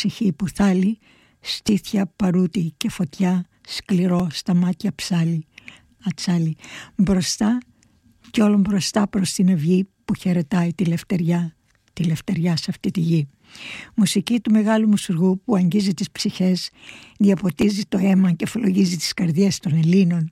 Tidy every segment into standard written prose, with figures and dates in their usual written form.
ψυχή που θάλει, στήθια παρούτη και φωτιά, σκληρό στα μάτια ατσάλι. Μπροστά κι όλο μπροστά προς την αυγή που χαιρετάει τη λευτεριά σε αυτή τη γη. Μουσική του μεγάλου μουσουργού που αγγίζει τις ψυχές, διαποτίζει το αίμα και φλογίζει τις καρδιές των Ελλήνων.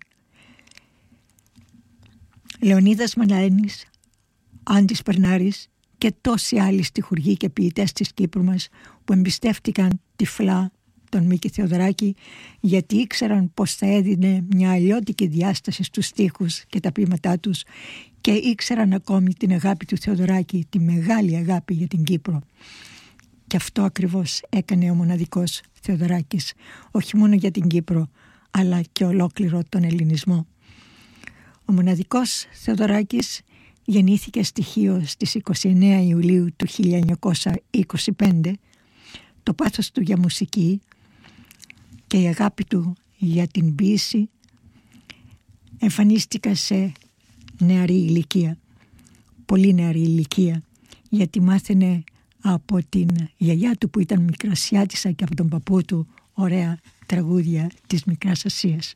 Λεωνίδας Μαναένης, Άντης Περνάρης και τόσοι άλλοι στιχουργοί και ποιητές της Κύπρου μας που εμπιστεύτηκαν τυφλά τον Μίκη Θεοδωράκη, γιατί ήξεραν πως θα έδινε μια αλλιώτικη διάσταση στους στίχους και τα ποίηματά τους, και ήξεραν ακόμη την αγάπη του Θεοδωράκη, τη μεγάλη αγάπη για την Κύπρο. Και αυτό ακριβώς έκανε ο μοναδικός Θεοδωράκης, όχι μόνο για την Κύπρο, αλλά και ολόκληρο τον ελληνισμό. Ο μοναδικός Θεοδωράκης γεννήθηκε στη Χίο στις 29 Ιουλίου του 1925. Το πάθος του για μουσική και η αγάπη του για την ποίηση εμφανίστηκαν σε νεαρή ηλικία, πολύ νεαρή ηλικία, γιατί μάθαινε από την γιαγιά του που ήταν Μικρασιάτισσα και από τον παππού του ωραία τραγούδια της Μικράς Ασίας.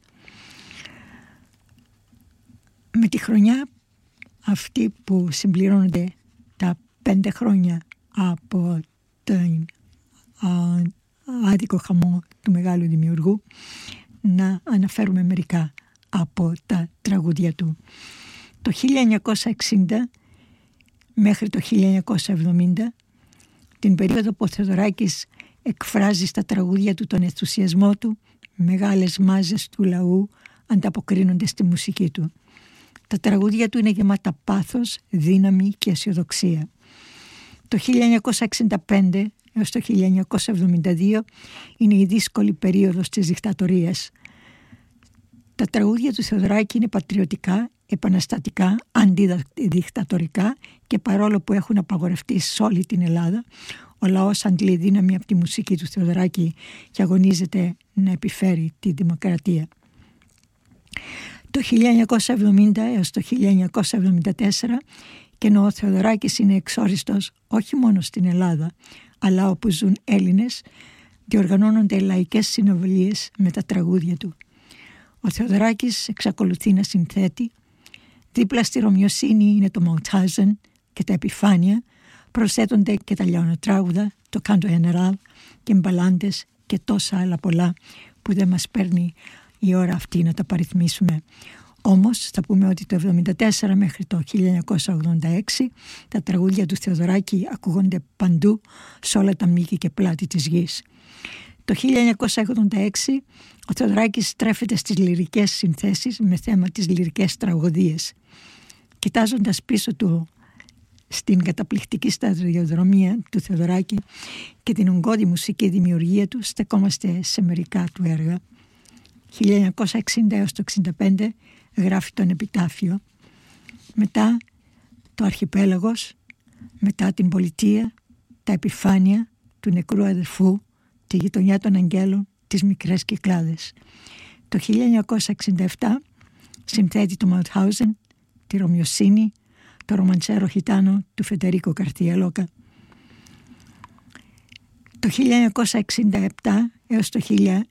Με τη χρονιά αυτή που συμπληρώνονται τα 5 χρόνια από τον άδικο χαμό του μεγάλου δημιουργού, να αναφέρουμε μερικά από τα τραγούδια του. Το 1960 μέχρι το 1970, την περίοδο που ο Θεοδωράκης εκφράζει στα τραγούδια του τον ενθουσιασμό του, μεγάλες μάζες του λαού ανταποκρίνονται στη μουσική του. Τα τραγούδια του είναι γεμάτα πάθος, δύναμη και αισιοδοξία. Το 1965 έως το 1972 είναι η δύσκολη περίοδος της δικτατορίας. Τα τραγούδια του Θεοδωράκη είναι πατριωτικά, επαναστατικά, αντιδικτατορικά, και παρόλο που έχουν απαγορευτεί σε όλη την Ελλάδα, ο λαός αντλεί δύναμη από τη μουσική του Θεοδωράκη και αγωνίζεται να επιφέρει τη δημοκρατία. Το 1970 έως το 1974, και ενώ ο Θεοδωράκης είναι εξόριστος όχι μόνο στην Ελλάδα, αλλά όπου ζουν Έλληνες, διοργανώνονται λαϊκές συναυλίες με τα τραγούδια του. Ο Θεοδωράκης εξακολουθεί να συνθέτει. Δίπλα στη Ρωμιοσύνη είναι το Μαουθάουζεν και τα Επιφάνεια. Προσθέτονται και τα λιανοτράγουδα, το Κάντο Γενεράλ και μπαλάντες και τόσα άλλα πολλά που δεν μας παίρνει η ώρα αυτή να τα παριθμίσουμε. Όμως θα πούμε ότι το 1974 μέχρι το 1986 τα τραγούδια του Θεοδωράκη ακούγονται παντού σε όλα τα μήκη και πλάτη της γης. Το 1986 ο Θεοδωράκης στρέφεται στις λυρικές συνθέσεις με θέμα τις λυρικές τραγωδίες. Κοιτάζοντας πίσω του στην καταπληκτική σταδιοδρομία του Θεοδωράκη και την ογκώδη μουσική δημιουργία του, στεκόμαστε σε μερικά του έργα. 1960 έως το 1965 γράφει τον Επιτάφιο, μετά το Αρχιπέλαγος, μετά την Πολιτεία, τα Επιφάνεια, του Νεκρού Αδερφού, τη Γειτονιά των Αγγέλων, τις Μικρές Κυκλάδες. Το 1967 συνθέτει το Μαουθάουζεν, τη Ρωμιοσύνη, το Ρομαντσέρο Χιτάνο του Φεντερίκο Γκαρθία Λόρκα. Το 1967 έως το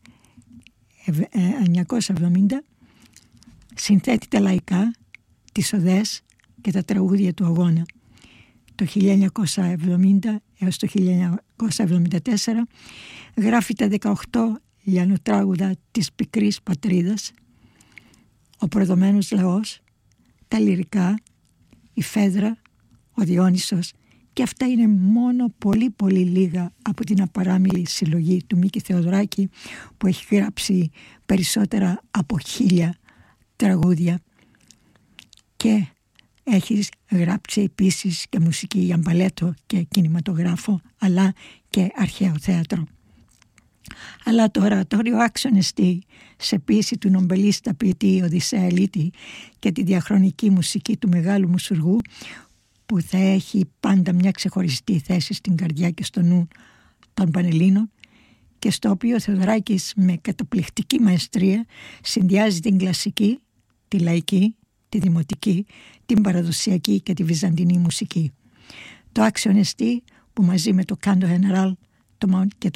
1970 συνθέτει τα λαϊκά, τις οδές και τα τραγούδια του αγώνα. Το 1970 έως το 1974 γράφει τα 18 λιανοτράγουδα της πικρής πατρίδας, ο προδομένος λαός, τα λυρικά, η Φέδρα, ο Διόνυσος, και αυτά είναι μόνο πολύ πολύ λίγα από την απαράμιλη συλλογή του Μίκη Θεοδωράκη, που έχει γράψει περισσότερα από 1000 τραγούδια και έχει γράψει επίσης και μουσική για μπαλέτο και κινηματογράφο, αλλά και αρχαίο θέατρο. Αλλά το ορατόριο άξιον εστί σε ποίηση του νομπελίστα ποιητή Οδυσσέα Ελίτη και τη διαχρονική μουσική του μεγάλου μουσουργού, που θα έχει πάντα μια ξεχωριστή θέση στην καρδιά και στο νου των Πανελλήνων, και στο οποίο ο Θεοδωράκης με καταπληκτική μαεστρία συνδυάζει την κλασική, τη λαϊκή, τη δημοτική, την παραδοσιακή και τη βυζαντινή μουσική. Το άξιον εστί, που μαζί με το Κάντο Γενεράλ και